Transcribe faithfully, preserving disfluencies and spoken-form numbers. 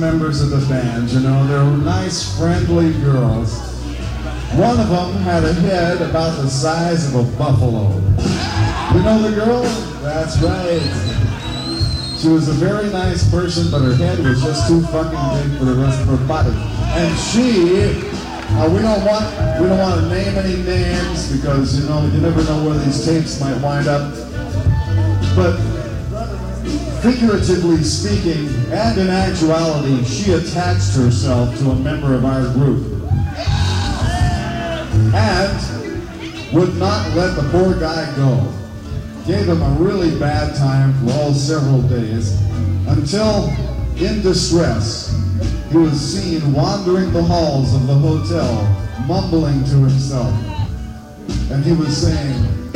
members of the band, you know, they're nice, friendly girls. One of them had a head about the size of a buffalo. You know the girl? That's right. She was a very nice person, but her head was just too fucking big for the rest of her body. And she, uh, we don't want, we don't want to name any names because, you know, you never know where these tapes might wind up. But figuratively speaking, and in actuality, she attached herself to a member of our group. And would not let the poor guy go. Gave him a really bad time for all several days, until, in distress, he was seen wandering the halls of the hotel, mumbling to himself. And he was saying,